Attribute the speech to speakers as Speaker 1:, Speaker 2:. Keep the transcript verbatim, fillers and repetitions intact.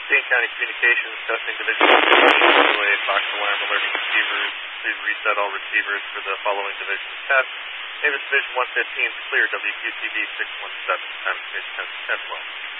Speaker 1: Dane County Communications, testing Division one fifteen, a Fox alarm alerting receivers. Please reset all receivers for the following division's test. Name is Division one fifteen, clear W Q T V six one seven, time station ten twelve.